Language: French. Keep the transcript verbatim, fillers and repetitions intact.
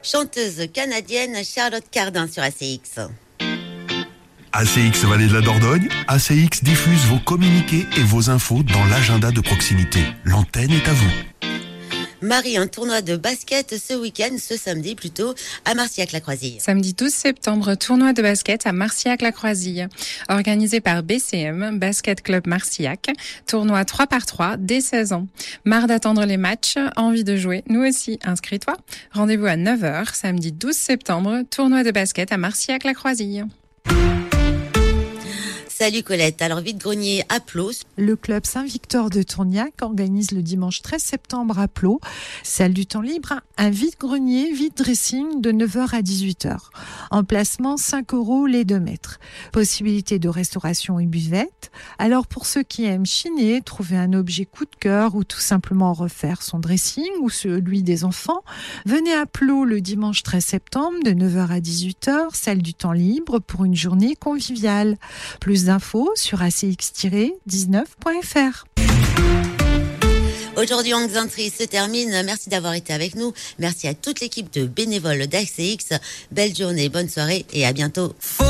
chanteuse canadienne Charlotte Cardin sur A C X. A C X Vallée de la Dordogne, A C X diffuse vos communiqués et vos infos dans l'agenda de proximité. L'antenne est à vous. Marie, un tournoi de basket ce week-end, ce samedi plutôt, à Marcillac-la-Croisille. Samedi douze septembre, tournoi de basket à Marcillac-la-Croisille. Organisé par B C M, Basket Club Marcillac. Tournoi trois par trois, dès seize ans. Marre d'attendre les matchs, envie de jouer, nous aussi, inscris-toi. Rendez-vous à neuf heures, samedi douze septembre, tournoi de basket à Marcillac-la-Croisille. Salut Colette, alors vide-grenier à Plot. Le club Saint-Victor de Tourniac organise le dimanche treize septembre à Plot, salle du temps libre, un vide-grenier, vide-dressing de neuf heures à dix-huit heures. Emplacement cinq euros les deux mètres. Possibilité de restauration et buvette. Alors pour ceux qui aiment chiner, trouver un objet coup de cœur ou tout simplement refaire son dressing ou celui des enfants, venez à Plot le dimanche treize septembre de neuf heures à dix-huit heures, salle du temps libre pour une journée conviviale. Plus d'infos sur a c x tiret dix-neuf point f r. Aujourd'hui, Ang Zantri se termine. Merci d'avoir été avec nous. Merci à toute l'équipe de bénévoles d'A C X. Belle journée, bonne soirée et à bientôt.